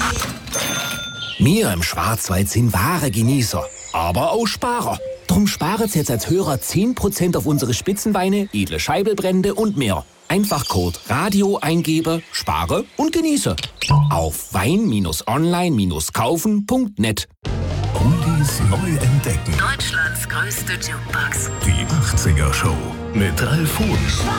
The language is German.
Wir im Schwarzwald sind wahre Genießer, aber auch Sparer. Drum sparen Sie jetzt als Hörer 10% auf unsere Spitzenweine, edle Scheibelbrände und mehr. Einfach Code Radio eingebe, spare und genieße. Auf wein-online-kaufen.net. Oldies neu entdecken. Deutschlands größte Jukebox. Die 80er Show mit Ralf Huhn.